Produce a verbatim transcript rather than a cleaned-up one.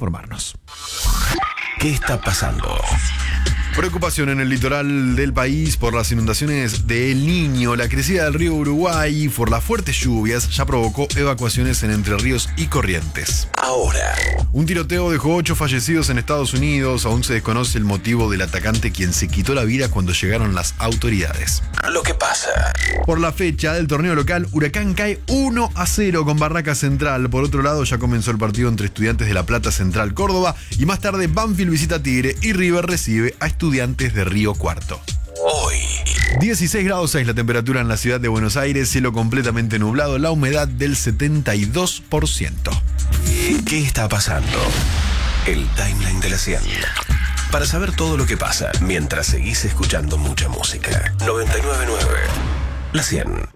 informarnos. ¿Qué está pasando? Preocupación en el litoral del país por las inundaciones de El Niño. La crecida del río Uruguay por las fuertes lluvias ya provocó evacuaciones en Entre Ríos y Corrientes. Ahora. Un tiroteo dejó ocho fallecidos en Estados Unidos. Aún se desconoce el motivo del atacante, quien se quitó la vida cuando llegaron las autoridades. Lo que pasa. Por la fecha del torneo local, Huracán cae uno a cero con Barraca Central. Por otro lado, ya comenzó el partido entre Estudiantes de La Plata Central Córdoba. Y más tarde, Banfield visita Tigre y River recibe a Estudiantes de Río Cuarto. Hoy. dieciséis grados seis la temperatura en la ciudad de Buenos Aires, cielo completamente nublado, la humedad del setenta y dos por ciento. ¿Qué está pasando? El timeline de la cien. Para saber todo lo que pasa mientras seguís escuchando mucha música. noventa y nueve punto nueve La cien.